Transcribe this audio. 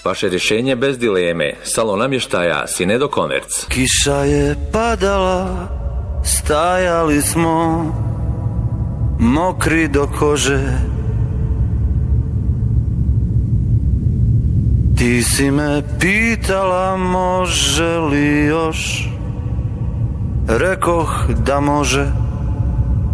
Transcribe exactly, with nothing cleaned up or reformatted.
Vaše rješenje bez dileme. Salon namještaja Sinedo Komerc. Kiša je padala, stajali smo mokri do kože. Ti si me pitala može li još, rekoh da može.